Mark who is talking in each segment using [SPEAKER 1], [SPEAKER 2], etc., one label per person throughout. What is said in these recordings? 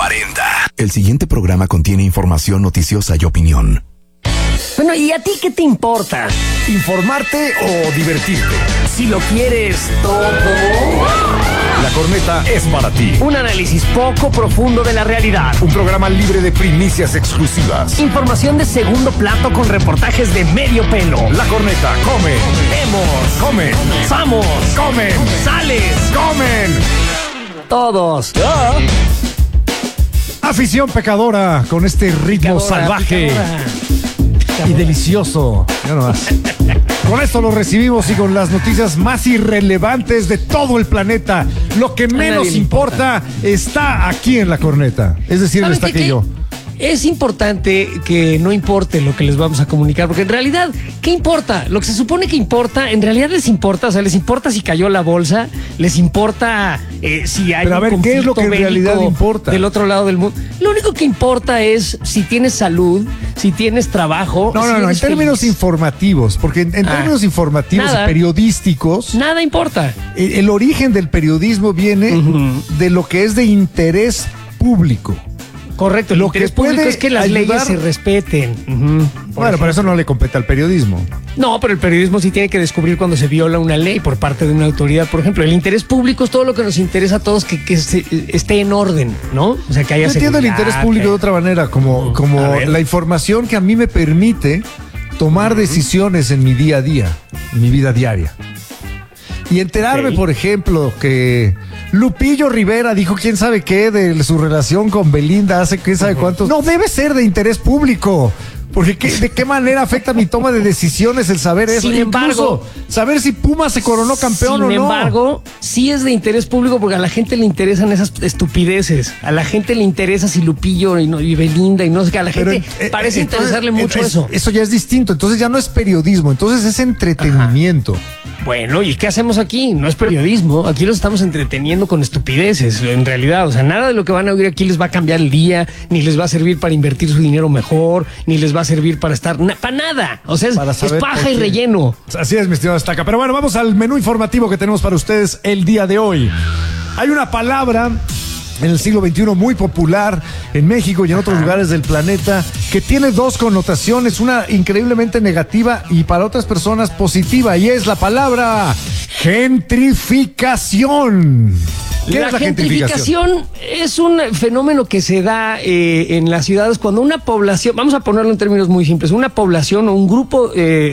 [SPEAKER 1] 40. El siguiente programa contiene información noticiosa y opinión.
[SPEAKER 2] Bueno, ¿y a ti qué te importa?
[SPEAKER 3] ¿Informarte o divertirte?
[SPEAKER 2] Si lo quieres todo.
[SPEAKER 3] La Corneta es para ti.
[SPEAKER 2] Un análisis poco profundo de la realidad.
[SPEAKER 3] Un programa libre de primicias exclusivas.
[SPEAKER 2] Información de segundo plato con reportajes de medio pelo.
[SPEAKER 3] La Corneta come.
[SPEAKER 2] Vemos.
[SPEAKER 3] Comen.
[SPEAKER 2] Vamos.
[SPEAKER 3] Comen.
[SPEAKER 2] Sales.
[SPEAKER 3] Comen.
[SPEAKER 2] Todos.
[SPEAKER 3] Afición pecadora con este ritmo salvaje y delicioso. Ya nomás. Con esto lo recibimos y con las noticias más irrelevantes de todo el planeta. Lo que menos importa está aquí en La Corneta. Es decir, está aquí yo.
[SPEAKER 2] Es importante que no importe lo que les vamos a comunicar, porque en realidad, ¿qué importa? Lo que se supone que importa, en realidad les importa, o sea, les importa si cayó la bolsa, les importa si hay
[SPEAKER 3] Pero a ver,
[SPEAKER 2] un
[SPEAKER 3] ¿qué es lo que en
[SPEAKER 2] conflicto
[SPEAKER 3] realidad importa?
[SPEAKER 2] del otro lado del mundo. Lo único que importa es si tienes salud, si tienes trabajo.
[SPEAKER 3] No, en términos informativos, porque en términos informativos y periodísticos,
[SPEAKER 2] nada importa.
[SPEAKER 3] El origen del periodismo viene de lo que es de interés público.
[SPEAKER 2] Correcto, el interés público es que las leyes se respeten.
[SPEAKER 3] Bueno, pero eso no le compete al periodismo.
[SPEAKER 2] No, pero el periodismo sí tiene que descubrir cuando se viola una ley por parte de una autoridad. Por ejemplo, el interés público es todo lo que nos interesa a todos que esté en orden, ¿no? O sea, que haya
[SPEAKER 3] Yo entiendo el interés público de otra manera, como la información que a mí me permite tomar decisiones en mi día a día, en mi vida diaria. Y enterarme, por ejemplo, que Lupillo Rivera dijo quién sabe qué de su relación con Belinda hace quién sabe cuántos. No debe ser de interés público. Porque ¿de qué manera afecta mi toma de decisiones el saber eso?
[SPEAKER 2] Sin embargo,
[SPEAKER 3] saber si Pumas se coronó campeón o no.
[SPEAKER 2] Sin embargo, sí es de interés público porque a la gente le interesan esas estupideces. A la gente le interesa si Lupillo y Belinda y no sé qué. A la gente parece interesarle mucho eso.
[SPEAKER 3] Eso ya es distinto. Entonces ya no es periodismo. Entonces es entretenimiento.
[SPEAKER 2] Bueno, ¿y qué hacemos aquí? No es periodismo, aquí los estamos entreteniendo con estupideces, en realidad. O sea, nada de lo que van a oír aquí les va a cambiar el día, ni les va a servir para invertir su dinero mejor, ni les va a servir para estar... para nada. O sea, es paja y relleno.
[SPEAKER 3] Así es, mi estimado Estaca. Pero bueno, vamos al menú informativo que tenemos para ustedes el día de hoy. Hay una palabra en el siglo XXI muy popular en México y en otros lugares del planeta que tiene dos connotaciones, una increíblemente negativa y para otras personas positiva, y es la palabra gentrificación.
[SPEAKER 2] La gentrificación es un fenómeno que se da en las ciudades cuando una población, vamos a ponerlo en términos muy simples, una población o un grupo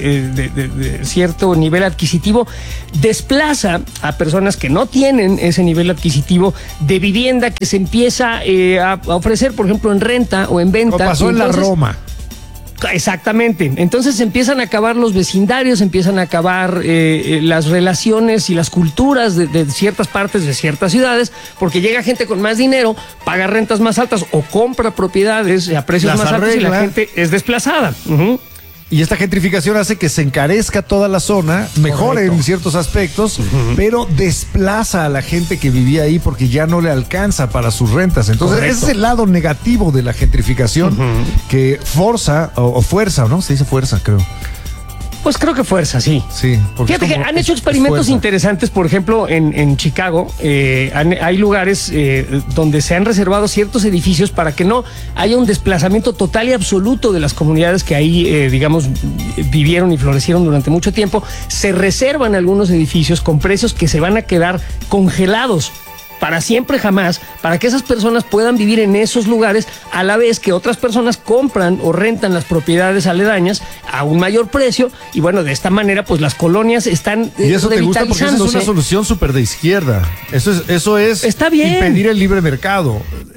[SPEAKER 2] de cierto nivel adquisitivo desplaza a personas que no tienen ese nivel adquisitivo de vivienda que se empieza a ofrecer, por ejemplo, en renta o en venta.
[SPEAKER 3] Como pasó en la Roma.
[SPEAKER 2] Exactamente. Entonces empiezan a acabar los vecindarios, empiezan a acabar las relaciones y las culturas de ciertas partes de ciertas ciudades, porque llega gente con más dinero, paga rentas más altas o compra propiedades a precios más altos y la gente es desplazada.
[SPEAKER 3] Y esta gentrificación hace que se encarezca toda la zona, mejore en ciertos aspectos, pero desplaza a la gente que vivía ahí porque ya no le alcanza para sus rentas. Entonces, ese es el lado negativo de la gentrificación que fuerza, ¿no? Se dice fuerza, creo.
[SPEAKER 2] Pues creo que fuerza, sí.
[SPEAKER 3] Sí.
[SPEAKER 2] Fíjate que han hecho experimentos interesantes, por ejemplo, en Chicago, hay lugares donde se han reservado ciertos edificios para que no haya un desplazamiento total y absoluto de las comunidades que ahí, digamos, vivieron y florecieron durante mucho tiempo. Se reservan algunos edificios con precios que se van a quedar congelados para siempre jamás, para que esas personas puedan vivir en esos lugares a la vez que otras personas compran o rentan las propiedades aledañas a un mayor precio, y bueno, de esta manera pues las colonias están
[SPEAKER 3] y eso te gusta porque esa es una solución súper de izquierda. Eso es
[SPEAKER 2] está bien.
[SPEAKER 3] Impedir el libre mercado,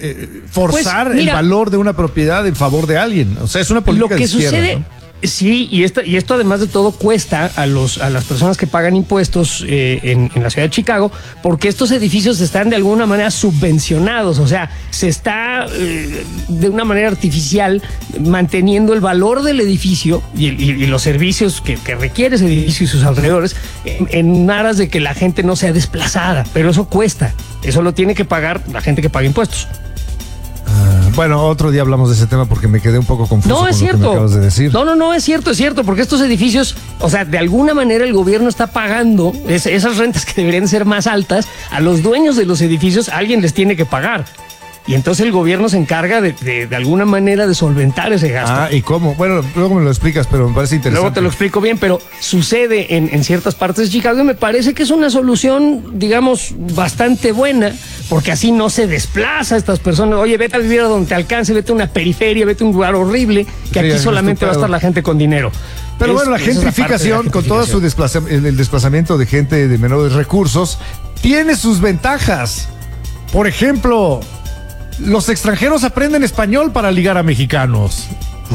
[SPEAKER 3] forzar el valor de una propiedad en favor de alguien. O sea, es una política de izquierda,
[SPEAKER 2] sucede, ¿no? Sí, y esto además de todo cuesta a las personas que pagan impuestos en la ciudad de Chicago, porque estos edificios están de alguna manera subvencionados, o sea, se está de una manera artificial manteniendo el valor del edificio y los servicios que requiere ese edificio y sus alrededores en aras de que la gente no sea desplazada, pero eso cuesta, eso lo tiene que pagar la gente que paga impuestos.
[SPEAKER 3] Bueno, otro día hablamos de ese tema porque me quedé un poco confuso con lo que me acabas de decir.
[SPEAKER 2] No, es cierto, porque estos edificios, o sea, de alguna manera el gobierno está pagando esas rentas que deberían ser más altas a los dueños de los edificios, alguien les tiene que pagar. y entonces el gobierno se encarga de alguna manera de solventar ese gasto.
[SPEAKER 3] Ah, ¿y cómo? Bueno, luego me lo explicas, pero me parece interesante.
[SPEAKER 2] Luego te lo explico bien, pero sucede en ciertas partes de Chicago y me parece que es una solución, digamos, bastante buena, porque así no se desplaza a estas personas. Oye, vete a vivir a donde te alcance, vete a una periferia, vete a un lugar horrible, que aquí solamente va a estar la gente con dinero.
[SPEAKER 3] Pero bueno, la gentrificación, con todo su el desplazamiento de gente de menores recursos, tiene sus ventajas. Por ejemplo, los extranjeros aprenden español para ligar a mexicanos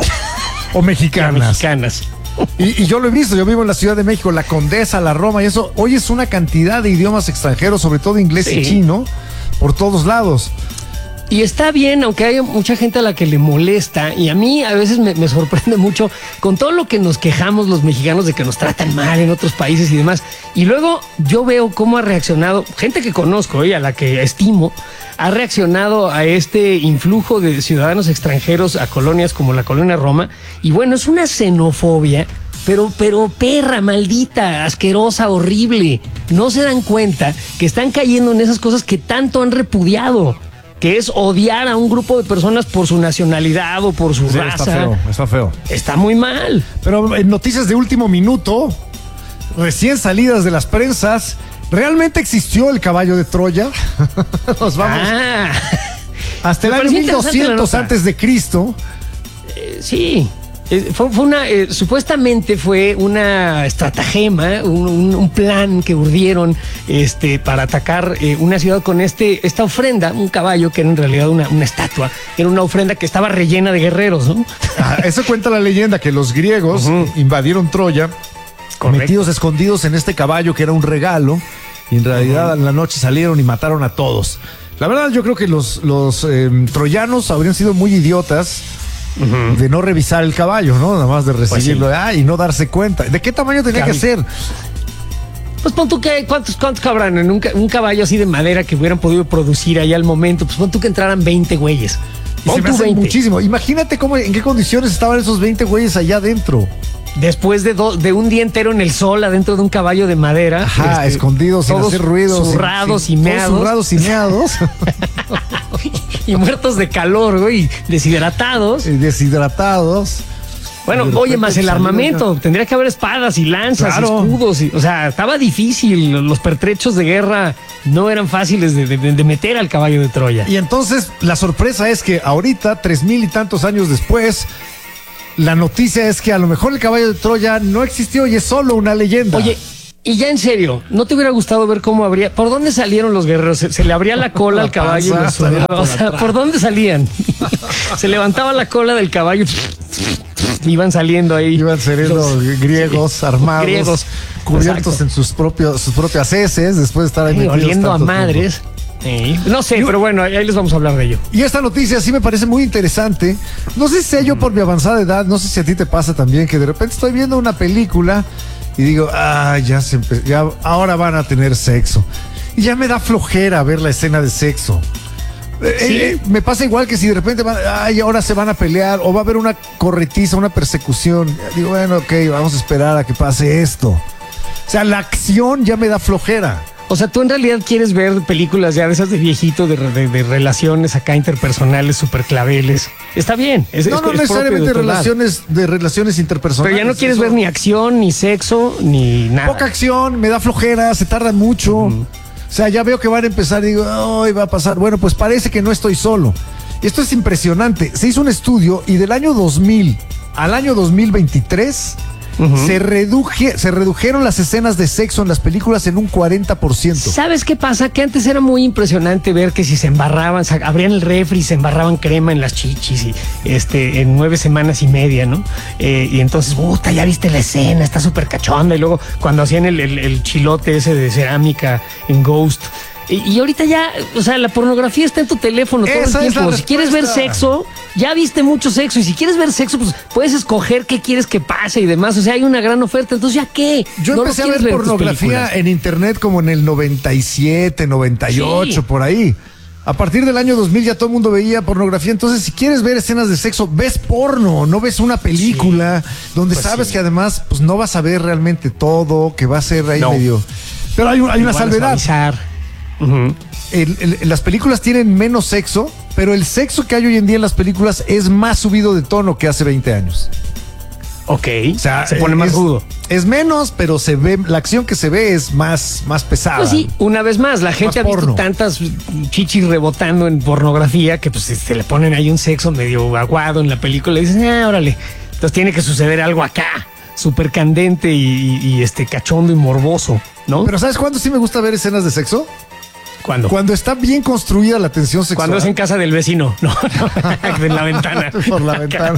[SPEAKER 3] o mexicanas. Y yo lo he visto, yo vivo en la Ciudad de México, la Condesa, la Roma y eso. Hoy es una cantidad de idiomas extranjeros, sobre todo inglés y chino, por todos lados.
[SPEAKER 2] Y está bien, aunque hay mucha gente a la que le molesta, y a mí a veces me sorprende mucho con todo lo que nos quejamos los mexicanos de que nos tratan mal en otros países y demás. Y luego yo veo cómo ha reaccionado gente que conozco y a la que estimo, ha reaccionado a este influjo de ciudadanos extranjeros a colonias como la colonia Roma. Y bueno, es una xenofobia, pero perra, maldita, asquerosa, horrible. No se dan cuenta que están cayendo en esas cosas que tanto han repudiado, que es odiar a un grupo de personas por su nacionalidad o por su raza.
[SPEAKER 3] Está feo.
[SPEAKER 2] Está muy mal.
[SPEAKER 3] Pero en noticias de último minuto, recién salidas de las prensas, ¿realmente existió el caballo de Troya? Nos vamos hasta el año 1200 antes de Cristo.
[SPEAKER 2] Sí. Fue una, supuestamente fue una estratagema, un plan que urdieron para atacar una ciudad con esta ofrenda, un caballo que era en realidad una estatua, era una ofrenda que estaba rellena de guerreros, ¿no?
[SPEAKER 3] Eso cuenta la leyenda, que los griegos invadieron Troya, metidos escondidos en este caballo que era un regalo, y en realidad en la noche salieron y mataron a todos. La verdad, yo creo que los troyanos habrían sido muy idiotas de no revisar el caballo, ¿no? Nada más de recibirlo, pues sí, y no darse cuenta. ¿De qué tamaño tenía que ser?
[SPEAKER 2] Pues pon tú que, ¿cuántos cabrán en un caballo así de madera que hubieran podido producir ahí al momento? Pues pon tú que entraran 20 güeyes.
[SPEAKER 3] Pon tú 20. Muchísimo. Imagínate en qué condiciones estaban esos 20 güeyes allá adentro.
[SPEAKER 2] Después de un día entero en el sol adentro de un caballo de madera.
[SPEAKER 3] Ajá, escondidos, sin hacer ruidos.
[SPEAKER 2] Zurrados y meados.
[SPEAKER 3] Zurrados y meados.
[SPEAKER 2] Y muertos de calor, güey, deshidratados. Bueno, oye, más el armamento. Tendría que haber espadas y lanzas, escudos. O sea, estaba difícil. Los pertrechos de guerra no eran fáciles de meter al caballo de Troya.
[SPEAKER 3] Y entonces, la sorpresa es que ahorita, 3000 y tantos años después, la noticia es que a lo mejor el caballo de Troya no existió y es solo una leyenda.
[SPEAKER 2] Oye, y ya en serio, ¿no te hubiera gustado ver cómo habría, por dónde salieron los guerreros? Se le abría la cola al caballo. O sea, ¿por dónde salían? Se levantaba la cola del caballo. Iban saliendo ahí.
[SPEAKER 3] Iban saliendo griegos armados, cubiertos en sus propias heces, después de estar ahí metidos
[SPEAKER 2] oliendo a madres. No sé, pero bueno, ahí les vamos a hablar de ello.
[SPEAKER 3] Y esta noticia sí me parece muy interesante. No sé si sea yo por mi avanzada edad, no sé si a ti te pasa también, que de repente estoy viendo una película y digo, ya ahora van a tener sexo. Y ya me da flojera ver la escena de sexo. ¿Sí? Me pasa igual que si de repente ahora se van a pelear o va a haber una corretiza, una persecución. Digo, bueno, ok, vamos a esperar a que pase esto. O sea, la acción ya me da flojera.
[SPEAKER 2] O sea, tú en realidad quieres ver películas ya de esas de viejito, de relaciones acá interpersonales, súper claveles. Está bien.
[SPEAKER 3] No necesariamente relaciones interpersonales.
[SPEAKER 2] Pero ya no quieres ver ni acción, ni sexo, ni nada.
[SPEAKER 3] Poca acción, me da flojera, se tarda mucho. O sea, ya veo que van a empezar y digo, hoy va a pasar. Bueno, pues parece que no estoy solo. Esto es impresionante. Se hizo un estudio y del año 2000 al año 2023... se redujeron las escenas de sexo en las películas en un 40%.
[SPEAKER 2] ¿Sabes qué pasa? Que antes era muy impresionante ver que si se embarraban, abrían el refri y se embarraban crema en las chichis y en 9 semanas y media, ¿no? Y entonces, ya viste la escena, está súper cachonda. Y luego cuando hacían el chilote ese de cerámica en Ghost. Y ahorita ya, o sea, la pornografía está en tu teléfono todo el tiempo. Si quieres ver sexo, ya viste mucho sexo. Y si quieres ver sexo, pues puedes escoger qué quieres que pase y demás. O sea, hay una gran oferta. Entonces, ¿ya qué?
[SPEAKER 3] Yo empecé a ver pornografía en internet como en el 97, 98, sí, por ahí. A partir del año 2000 ya todo el mundo veía pornografía. Entonces, si quieres ver escenas de sexo, ves porno, no ves una película donde sabes que además pues no vas a ver realmente todo, que va a ser ahí medio. Pero hay una salvedad. las películas tienen menos sexo, pero el sexo que hay hoy en día en las películas es más subido de tono que hace 20 años.
[SPEAKER 2] Ok,
[SPEAKER 3] O sea,
[SPEAKER 2] se pone más rudo.
[SPEAKER 3] Es menos, pero se ve, la acción que se ve es más pesada.
[SPEAKER 2] Pues sí, una vez más, la gente ha visto
[SPEAKER 3] porno.
[SPEAKER 2] tantas chichis rebotando en pornografía que pues le ponen ahí un sexo medio aguado en la película y dicen, órale. Entonces tiene que suceder algo acá, súper candente y cachondo y morboso, ¿no?
[SPEAKER 3] Pero ¿sabes cuándo sí me gusta ver escenas de sexo?
[SPEAKER 2] ¿Cuándo?
[SPEAKER 3] Cuando está bien construida la tensión sexual.
[SPEAKER 2] Cuando es en casa del vecino, no, en la ventana.
[SPEAKER 3] Por la ventana.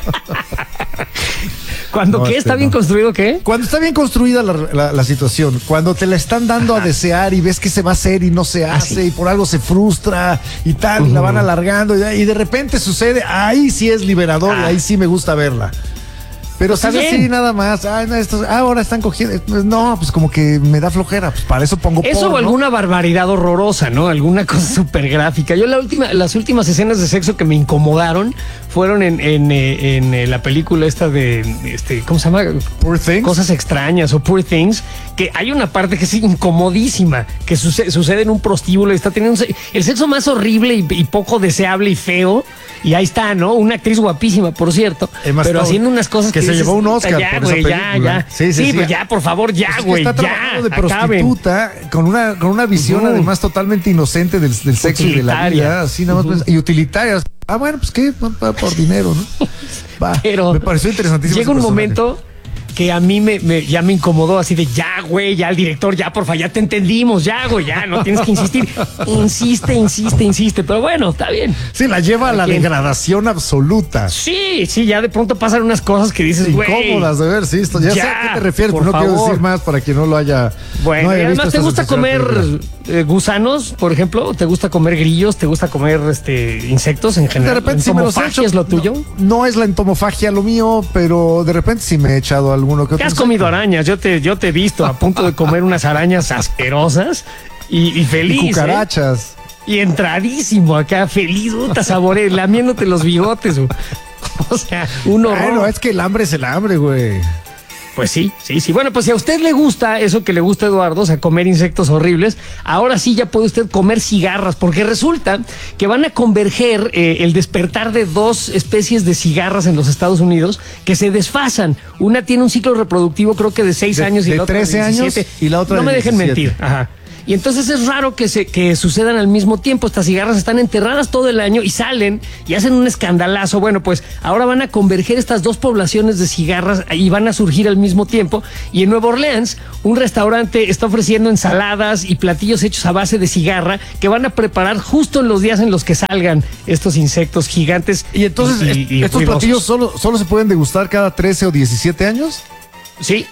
[SPEAKER 2] ¿Cuándo
[SPEAKER 3] No,
[SPEAKER 2] qué? ¿Está bien construido qué?
[SPEAKER 3] Cuando está bien construida la situación, cuando te la están dando a desear y ves que se va a hacer y no se hace
[SPEAKER 2] sí.
[SPEAKER 3] y por algo se frustra y tal, y la van alargando y de repente sucede, ahí sí es liberador y ahí sí me gusta verla. Pero
[SPEAKER 2] Pues
[SPEAKER 3] si
[SPEAKER 2] está
[SPEAKER 3] es
[SPEAKER 2] bien.
[SPEAKER 3] así nada más, ahora están cogiendo, pues no, pues como que me da flojera, pues para eso pongo
[SPEAKER 2] Eso
[SPEAKER 3] porno.
[SPEAKER 2] o alguna barbaridad horrorosa, ¿no? Alguna cosa súper gráfica. Yo las últimas escenas de sexo que me incomodaron fueron en la película esta de, ¿cómo se llama?
[SPEAKER 3] Poor Things.
[SPEAKER 2] Cosas extrañas o Poor Things, que hay una parte que es incomodísima, que sucede en un prostíbulo y está teniendo el sexo más horrible y poco deseable y feo. Y ahí está, ¿no? Una actriz guapísima, por cierto,
[SPEAKER 3] Emma
[SPEAKER 2] pero
[SPEAKER 3] Stone,
[SPEAKER 2] haciendo unas cosas
[SPEAKER 3] que se llevó un Oscar
[SPEAKER 2] ya,
[SPEAKER 3] por esa
[SPEAKER 2] güey, ya,
[SPEAKER 3] película.
[SPEAKER 2] ya. Sí, pues
[SPEAKER 3] sí.
[SPEAKER 2] ya, por favor, ya,
[SPEAKER 3] Es que
[SPEAKER 2] güey,
[SPEAKER 3] está
[SPEAKER 2] ya.
[SPEAKER 3] trabajando de
[SPEAKER 2] acaben.
[SPEAKER 3] prostituta con una visión además totalmente inocente del sexo y de la
[SPEAKER 2] Utilitaria.
[SPEAKER 3] vida, así nada más y utilitaria. Bueno, pues qué, por dinero, ¿no? Va,
[SPEAKER 2] Pero
[SPEAKER 3] me pareció interesantísimo.
[SPEAKER 2] llega
[SPEAKER 3] ese
[SPEAKER 2] un
[SPEAKER 3] personaje.
[SPEAKER 2] momento que a mí ya me incomodó así de ya, güey, ya el director, ya, porfa, ya te entendimos, ya, güey, ya, no tienes que insistir. Insiste, pero bueno, está bien.
[SPEAKER 3] Sí, la lleva a la
[SPEAKER 2] ¿Quién?
[SPEAKER 3] degradación absoluta.
[SPEAKER 2] Sí, ya de pronto pasan unas cosas que dices, güey.
[SPEAKER 3] Incómodas de ver, sí, esto, ya sé a qué te refieres,
[SPEAKER 2] por
[SPEAKER 3] pero no quiero
[SPEAKER 2] favor.
[SPEAKER 3] decir más para quien no lo haya.
[SPEAKER 2] Bueno,
[SPEAKER 3] no
[SPEAKER 2] y
[SPEAKER 3] haya visto
[SPEAKER 2] además, ¿te
[SPEAKER 3] esta
[SPEAKER 2] gusta
[SPEAKER 3] sensacional
[SPEAKER 2] comer
[SPEAKER 3] película.
[SPEAKER 2] gusanos, por ejemplo? ¿Te gusta comer grillos? ¿Te gusta comer insectos en general?
[SPEAKER 3] De repente sí me los he
[SPEAKER 2] ¿Entomofagia
[SPEAKER 3] hecho.
[SPEAKER 2] es lo tuyo?
[SPEAKER 3] No es la entomofagia lo mío, pero de repente sí me he echado alguno que otro.
[SPEAKER 2] ¿Qué has comido arañas? Yo te he visto a punto de comer unas arañas asquerosas y feliz.
[SPEAKER 3] Y cucarachas.
[SPEAKER 2] Y entradísimo acá, feliz, puta, lamiéndote los bigotes. O sea, un horror.
[SPEAKER 3] Bueno, es que el hambre es el hambre, güey.
[SPEAKER 2] Pues sí. Bueno, pues si a usted le gusta eso que le gusta a Eduardo, o sea, comer insectos horribles, ahora sí ya puede usted comer cigarras, porque resulta que van a converger el despertar de dos especies de cigarras en los Estados Unidos que se desfasan. Una tiene un ciclo reproductivo creo que de 6 años y
[SPEAKER 3] de
[SPEAKER 2] la otra
[SPEAKER 3] 13
[SPEAKER 2] de 17.
[SPEAKER 3] años y la otra
[SPEAKER 2] no
[SPEAKER 3] de
[SPEAKER 2] me dejen
[SPEAKER 3] 17.
[SPEAKER 2] mentir. Ajá. Y entonces es raro que sucedan al mismo tiempo. Estas cigarras están enterradas todo el año y salen y hacen un escandalazo. Bueno, pues ahora van a converger estas dos poblaciones de cigarras y van a surgir al mismo tiempo. Y en Nueva Orleans, un restaurante está ofreciendo ensaladas y platillos hechos a base de cigarra que van a preparar justo en los días en los que salgan estos insectos gigantes.
[SPEAKER 3] Y entonces, ¿estos
[SPEAKER 2] ruidosos.
[SPEAKER 3] platillos solo se pueden degustar cada 13 o 17 años?
[SPEAKER 2] Sí,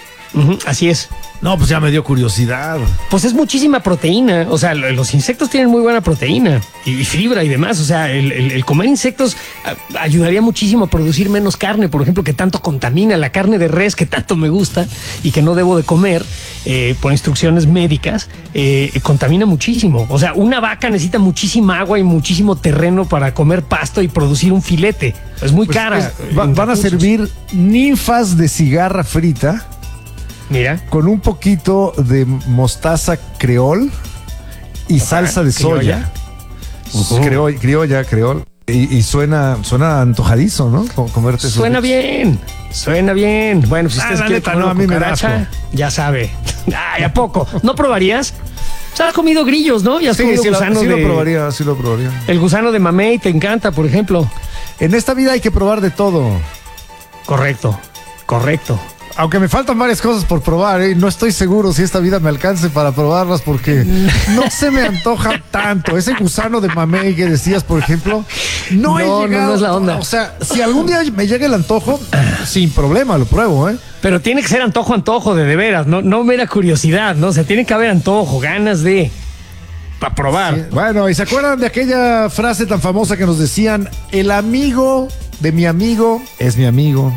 [SPEAKER 2] así es.
[SPEAKER 3] No, pues ya me dio curiosidad.
[SPEAKER 2] Pues es muchísima proteína. O sea, los insectos tienen muy buena proteína y fibra y demás. O sea, el comer insectos ayudaría muchísimo a producir menos carne, por ejemplo, que tanto contamina. La carne de res que tanto me gusta y que no debo de comer por instrucciones médicas, contamina muchísimo. O sea, una vaca necesita muchísima agua y muchísimo terreno para comer pasto y producir un filete. Es muy cara.
[SPEAKER 3] Van a servir ninfas de cigarra frita.
[SPEAKER 2] Mira.
[SPEAKER 3] Con un poquito de mostaza creol y salsa de soya. Criolla, creol. Y suena antojadizo, ¿no? Comerte eso.
[SPEAKER 2] Suena bien. Bueno, si usted quiere comer
[SPEAKER 3] a mí me da asco.
[SPEAKER 2] ya sabe. Ay, ¿a poco? ¿No probarías? O sea, has comido grillos, ¿no? Y has comido gusano
[SPEAKER 3] lo probaría, sí lo probaría.
[SPEAKER 2] El gusano de mamey te encanta, por ejemplo.
[SPEAKER 3] En esta vida hay que probar de todo.
[SPEAKER 2] Correcto.
[SPEAKER 3] Aunque me faltan varias cosas por probar, ¿eh? No estoy seguro si esta vida me alcance para probarlas porque no se me antoja tanto. Ese gusano de mamey que decías, por ejemplo, no he llegado.
[SPEAKER 2] No es la onda.
[SPEAKER 3] O sea, si algún día me llega el antojo, sin problema lo pruebo, ¿eh?
[SPEAKER 2] Pero tiene que ser antojo de veras, no mera curiosidad, ¿no? O sea, tiene que haber antojo, ganas de... para probar.
[SPEAKER 3] Sí. Bueno, ¿y se acuerdan de aquella frase tan famosa que nos decían? El amigo de mi amigo es mi amigo.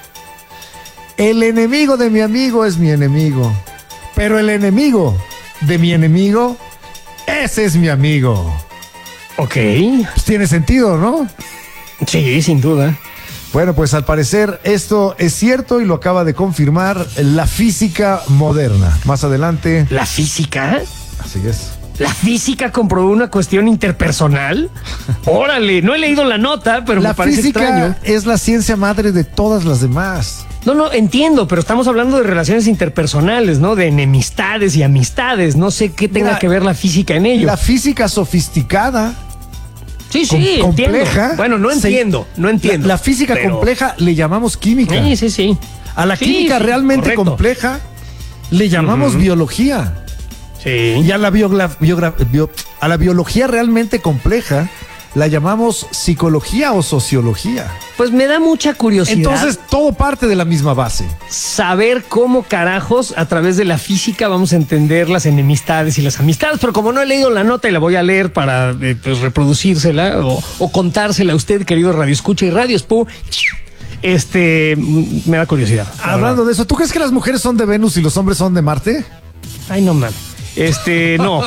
[SPEAKER 3] El enemigo de mi amigo es mi enemigo. Pero el enemigo de mi enemigo, ese es mi amigo.
[SPEAKER 2] Ok.
[SPEAKER 3] Pues tiene sentido, ¿no?
[SPEAKER 2] Sí, sin duda.
[SPEAKER 3] Bueno, pues al parecer esto es cierto y lo acaba de confirmar la física moderna. Más adelante.
[SPEAKER 2] ¿La física?
[SPEAKER 3] Así es.
[SPEAKER 2] ¿La física comprobó una cuestión interpersonal? Órale, no he leído la nota, pero me parece extraño.
[SPEAKER 3] La física es la ciencia madre de todas las demás.
[SPEAKER 2] No, entiendo, pero estamos hablando de relaciones interpersonales, ¿no? De enemistades y amistades. No sé qué tenga que ver la física en ello.
[SPEAKER 3] La física sofisticada.
[SPEAKER 2] Sí,
[SPEAKER 3] compleja.
[SPEAKER 2] Entiendo. Bueno, no entiendo.
[SPEAKER 3] La física compleja le llamamos química.
[SPEAKER 2] Sí.
[SPEAKER 3] A la química realmente compleja le llamamos biología.
[SPEAKER 2] Sí.
[SPEAKER 3] Y a la biología realmente compleja la llamamos psicología o sociología.
[SPEAKER 2] Pues me da mucha curiosidad.
[SPEAKER 3] Entonces todo parte de la misma base.
[SPEAKER 2] Saber cómo carajos a través de la física vamos a entender las enemistades y las amistades, pero como no he leído la nota y la voy a leer para pues, reproducírsela o contársela a usted, querido Radio Escucha y Radio Spu, me da curiosidad.
[SPEAKER 3] Hablando de eso, ¿tú crees que las mujeres son de Venus y los hombres son de Marte?
[SPEAKER 2] Ay, no mames. No.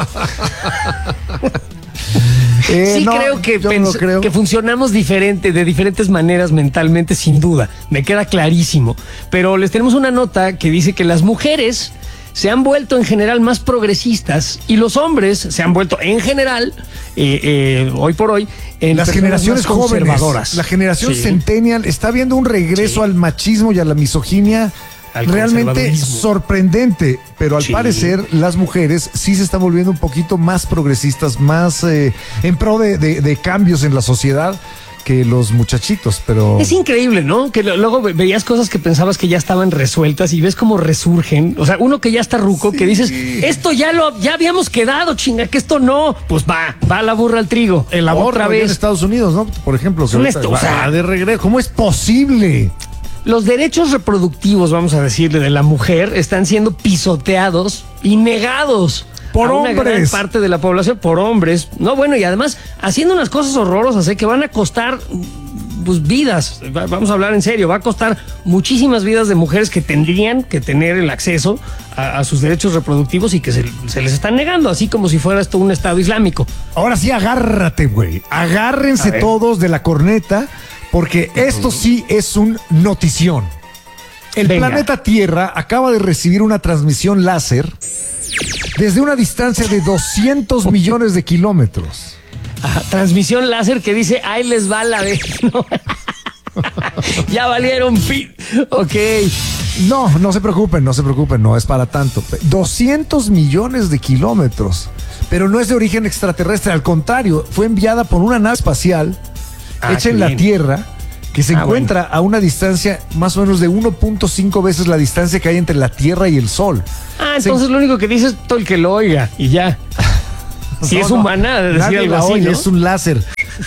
[SPEAKER 2] Sí, no, creo que funcionamos de diferentes maneras mentalmente, sin duda. Me queda clarísimo. Pero les tenemos una nota que dice que las mujeres se han vuelto en general más progresistas y los hombres se han vuelto en general, hoy por hoy, en
[SPEAKER 3] las generaciones
[SPEAKER 2] conservadoras.
[SPEAKER 3] La generación centennial está viendo un regreso al machismo y a la misoginia realmente sorprendente, pero al parecer las mujeres sí se están volviendo un poquito más progresistas, más en pro de cambios en la sociedad que los muchachitos, pero...
[SPEAKER 2] Es increíble, ¿no? Que luego veías cosas que pensabas que ya estaban resueltas y ves cómo resurgen. O sea, uno que ya está ruco, que dices, esto ya habíamos quedado, chinga, que esto no. Pues va la burra al trigo.
[SPEAKER 3] El aborto otra vez en Estados Unidos, ¿no? Por ejemplo, de regreso. ¿Cómo es posible?
[SPEAKER 2] Los derechos reproductivos, vamos a decirle, de la mujer están siendo pisoteados y negados
[SPEAKER 3] por
[SPEAKER 2] hombres. Una gran parte de la población, por hombres. No, bueno, y además haciendo unas cosas horrorosas, que van a costar pues vidas. Vamos a hablar en serio, va a costar muchísimas vidas de mujeres que tendrían que tener el acceso a sus derechos reproductivos y que se les están negando, así como si fuera esto un Estado islámico.
[SPEAKER 3] Ahora sí, agárrate, güey. Agárrense todos de la corneta. Porque esto sí es un notición. El planeta Tierra acaba de recibir una transmisión láser desde una distancia de 200 millones de kilómetros.
[SPEAKER 2] Transmisión láser que dice, ahí les va la vez. ¿No? Ya valieron. Ok.
[SPEAKER 3] No se preocupen, no es para tanto. 200 millones de kilómetros. Pero no es de origen extraterrestre, al contrario, fue enviada por una nave espacial hecha en la Tierra, que se encuentra a una distancia más o menos de 1.5 veces la distancia que hay entre la Tierra y el Sol.
[SPEAKER 2] Entonces lo único que dice es todo el que lo oiga y ya. Si es humana, decir algo así, ¿no?
[SPEAKER 3] Es un láser.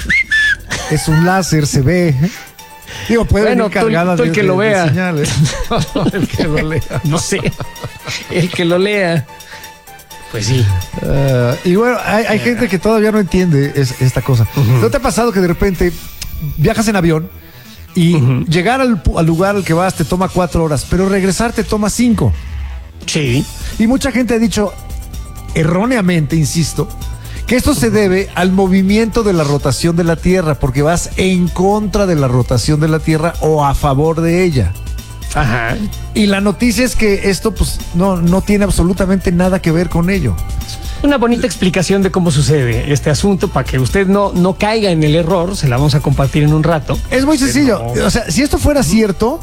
[SPEAKER 3] Es un láser, se ve. Digo, puede venir cargada
[SPEAKER 2] el que lo vea.
[SPEAKER 3] Señales. El que lo lea.
[SPEAKER 2] No sé. El que lo lea. Pues sí.
[SPEAKER 3] Y bueno, hay gente que todavía no entiende esta cosa. ¿No te ha pasado que de repente viajas en avión y llegar al lugar al que vas te toma 4 horas, pero regresar te toma 5?
[SPEAKER 2] Sí.
[SPEAKER 3] Y mucha gente ha dicho, erróneamente, insisto, que esto se debe al movimiento de la rotación de la Tierra, porque vas en contra de la rotación de la Tierra o a favor de ella.
[SPEAKER 2] Ajá.
[SPEAKER 3] Y la noticia es que esto pues no tiene absolutamente nada que ver con ello.
[SPEAKER 2] Una bonita explicación de cómo sucede este asunto para que usted no caiga en el error. Se la vamos a compartir en un rato.
[SPEAKER 3] Es muy sencillo. O sea, si esto fuera cierto,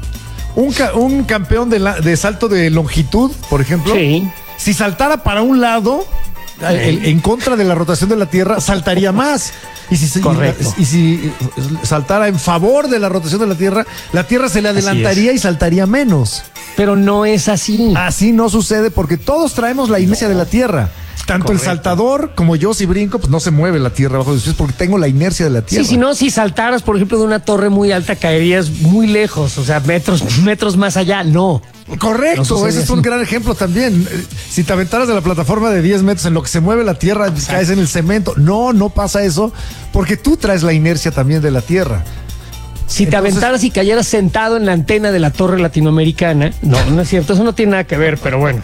[SPEAKER 3] un campeón de salto de longitud, por ejemplo, si saltara para un lado, en contra de la rotación de la Tierra, saltaría más. Y si saltara en favor de la rotación de la Tierra se le adelantaría y saltaría menos.
[SPEAKER 2] Pero no es así.
[SPEAKER 3] Así no sucede porque todos traemos la inercia de la Tierra. Tanto el saltador como yo, si brinco, pues no se mueve la Tierra bajo de sus pies porque tengo la inercia de la Tierra.
[SPEAKER 2] Sí, si saltaras, por ejemplo, de una torre muy alta, caerías muy lejos, o sea, metros más allá. No.
[SPEAKER 3] Correcto, ese es un gran ejemplo también. Si te aventaras de la plataforma de 10 metros en lo que se mueve la Tierra, caes en el cemento. No pasa eso porque tú traes la inercia también de la Tierra.
[SPEAKER 2] Si te aventaras y cayeras sentado en la antena de la torre latinoamericana, no es cierto, eso no tiene nada que ver, pero bueno.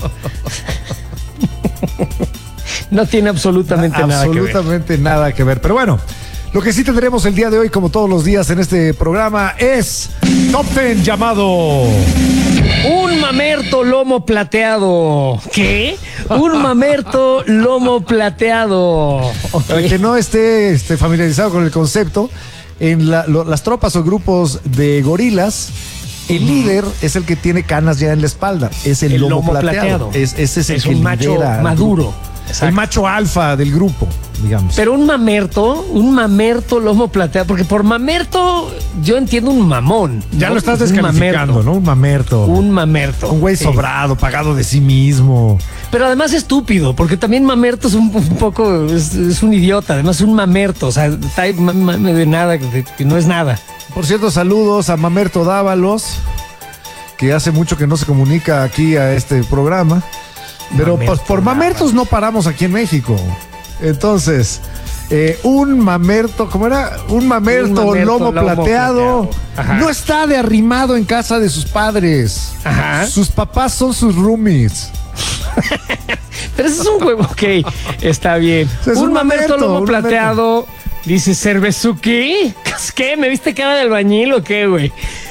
[SPEAKER 2] No tiene absolutamente
[SPEAKER 3] nada que ver. Pero bueno, lo que sí tendremos el día de hoy, como todos los días en este programa, es Top 10 llamado...
[SPEAKER 2] Un mamerto lomo plateado. ¿Qué? Un mamerto lomo plateado.
[SPEAKER 3] Para el que no esté familiarizado con el concepto, en las tropas o grupos de gorilas, el líder es el que tiene canas ya en la espalda. Es el lomo plateado. Ese es el que
[SPEAKER 2] un macho maduro.
[SPEAKER 3] El macho alfa del grupo, digamos.
[SPEAKER 2] Pero un mamerto lomo plateado, porque por mamerto yo entiendo un mamón.
[SPEAKER 3] Ya lo estás descalificando, ¿no? Un mamerto. Un güey sobrado, pagado de sí mismo.
[SPEAKER 2] Pero además estúpido, porque también mamerto es un poco, es un idiota. Además un mamerto, o sea, está de nada, que no es nada.
[SPEAKER 3] Por cierto, saludos a Mamerto Dávalos, que hace mucho que no se comunica aquí a este programa. Pero por mamertos no paramos aquí en México. Entonces, un mamerto, ¿cómo era? Un mamerto lomo plateado. No está de arrimado en casa de sus padres.
[SPEAKER 2] Ajá.
[SPEAKER 3] Sus papás son sus roomies.
[SPEAKER 2] Pero ese es un huevo, ok, está bien.
[SPEAKER 3] Es
[SPEAKER 2] un mamerto lomo plateado. Dice, ¿Cervezuki? ¿Qué? ¿Me viste cara de albañil o qué, güey?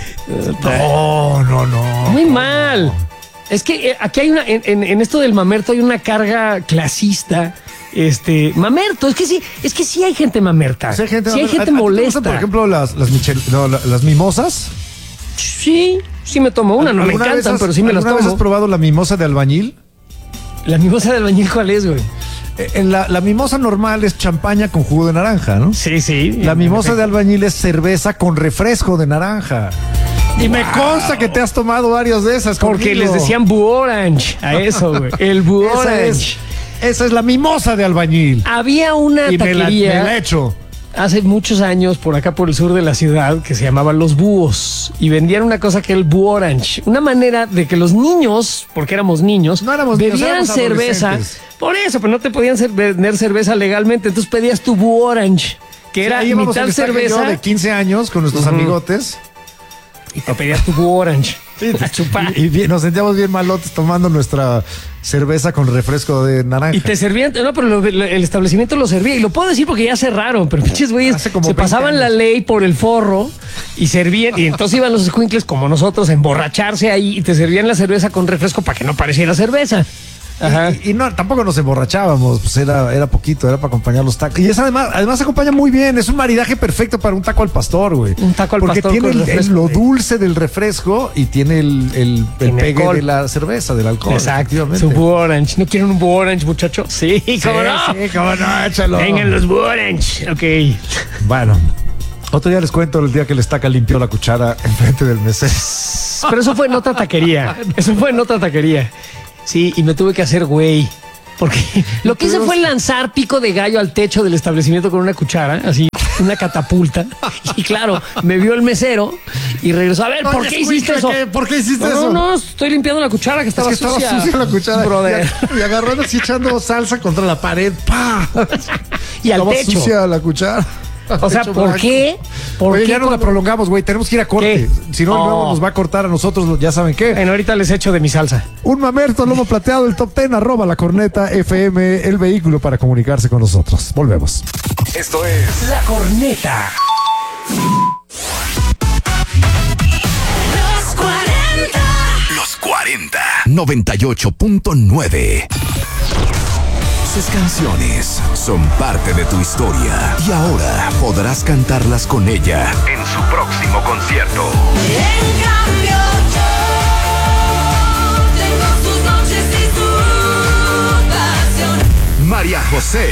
[SPEAKER 3] No.
[SPEAKER 2] Muy mal. Es que aquí hay una, en esto del mamerto hay una carga clasista. Mamerto, es que sí hay gente mamerta.
[SPEAKER 3] Sí hay gente
[SPEAKER 2] molesta.
[SPEAKER 3] Por ejemplo, las mimosas.
[SPEAKER 2] Sí me tomo una, no me encantan, pero sí me las tomo.
[SPEAKER 3] ¿Alguna vez has probado la mimosa de albañil?
[SPEAKER 2] ¿La mimosa de albañil cuál es, güey?
[SPEAKER 3] La mimosa normal es champaña con jugo de naranja, ¿no?
[SPEAKER 2] Sí.
[SPEAKER 3] La mimosa de albañil es cerveza con refresco de naranja. Y me consta que te has tomado varias de esas.
[SPEAKER 2] Porque
[SPEAKER 3] conmigo.
[SPEAKER 2] les decían Bu Orange a eso, güey. El Bu Orange.
[SPEAKER 3] Esa es la mimosa de albañil.
[SPEAKER 2] Había una taquería.
[SPEAKER 3] Me la he hecho.
[SPEAKER 2] Hace muchos años, por acá por el sur de la ciudad, que se llamaban Los Búhos. Y vendían una cosa que era el Bu Orange. Una manera de que los niños, porque éramos niños, bebieran cerveza. Por eso, pero no te podían vender cerveza legalmente. Entonces pedías tu Bu Orange, que era mitad cerveza.
[SPEAKER 3] Yo de 15 años con nuestros amigotes.
[SPEAKER 2] Y te pedías tu Bu Orange. A chupar.
[SPEAKER 3] Y nos sentíamos bien malotes tomando nuestra cerveza con refresco de naranja.
[SPEAKER 2] Y te servían, no, pero el establecimiento lo servía. Y lo puedo decir porque ya cerraron, pero pinches güeyes se pasaban la ley por el forro y servían. Y entonces iban los escuincles como nosotros a emborracharse ahí y te servían la cerveza con refresco para que no pareciera cerveza. Ajá.
[SPEAKER 3] Y no, tampoco nos emborrachábamos, pues era poquito, era para acompañar los tacos. Y es además se acompaña muy bien, es un maridaje perfecto para un taco al pastor, güey.
[SPEAKER 2] Un taco al
[SPEAKER 3] pastor.
[SPEAKER 2] Porque
[SPEAKER 3] tiene lo dulce del refresco y tiene el pegue
[SPEAKER 2] alcohol
[SPEAKER 3] de la cerveza, del alcohol.
[SPEAKER 2] Exacto. Su Bu Orange. ¿No quieren un Bu Orange, muchacho? Sí, cómo no.
[SPEAKER 3] Sí, cómo no, échalo.
[SPEAKER 2] Vengan los Bu Orange. Ok.
[SPEAKER 3] Bueno. Otro día les cuento el día que el estaca limpió la cuchara enfrente del mesero.
[SPEAKER 2] Pero eso fue en otra taquería. Sí, y me tuve que hacer güey. Porque lo que hice fue lanzar pico de gallo al techo del establecimiento con una cuchara, así, una catapulta. Y claro, me vio el mesero y regresó. A ver, ¿por qué hiciste eso?
[SPEAKER 3] ¿Por qué hiciste eso?
[SPEAKER 2] No, estoy limpiando la cuchara que estaba sucia.
[SPEAKER 3] Estaba sucia la cuchara.
[SPEAKER 2] Brother.
[SPEAKER 3] Y agarrando así echando salsa contra la pared. ¡Pah!
[SPEAKER 2] Y al techo.
[SPEAKER 3] Estaba sucia la cuchara.
[SPEAKER 2] O sea, ¿por qué?
[SPEAKER 3] Oye, ya no la prolongamos, güey. Tenemos que ir a corte. Si no, luego nos va a cortar a nosotros, ya saben qué.
[SPEAKER 2] Bueno, ahorita les echo de mi salsa.
[SPEAKER 3] Un mamerto lomo plateado, el top 10, @La Corneta FM, el vehículo para comunicarse con nosotros. Volvemos.
[SPEAKER 1] Esto es
[SPEAKER 2] La Corneta.
[SPEAKER 1] Los 40. 98.9. Sus canciones son parte de tu historia y ahora podrás cantarlas con ella en su próximo concierto.
[SPEAKER 4] En cambio yo tengo sus noches y su pasión.
[SPEAKER 1] María José